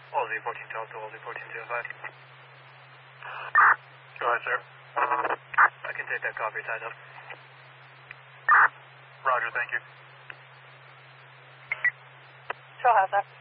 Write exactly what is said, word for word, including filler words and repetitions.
All Z fourteen talk to All Z fourteen zero five. Go ahead, sir. I can take that copy, tied up. Roger, thank you. Show has that.